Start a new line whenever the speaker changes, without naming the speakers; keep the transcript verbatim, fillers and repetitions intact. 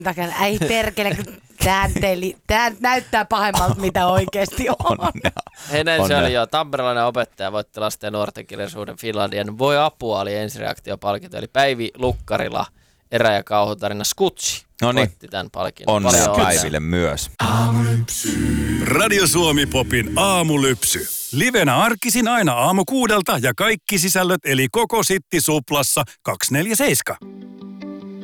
Takana, ei perkele, tää, teili, tää näyttää pahemmalta, mitä oikeasti on.
Hei näin se oli jo. Tamperelainen opettaja voitti lasten ja nuorten kirjallisuuden Finlandian Voi apua oli ensireaktiopalkinto. Eli Päivi Lukkarila, erä- ja kauhutarina Skutsi voitti tämän palkinnon.
Onnea Päiville myös.
Radio Suomi Popin aamulypsy. Livenä arkisin aina aamu kuudelta ja kaikki sisällöt eli koko Sitti Suplassa kaksikymmentäneljä seitsemän.